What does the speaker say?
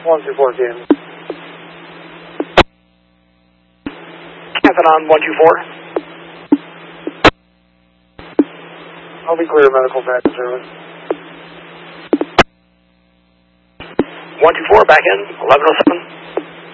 124 team. Captain on 124. I'll be clear medical package service. 124 back in, 1107.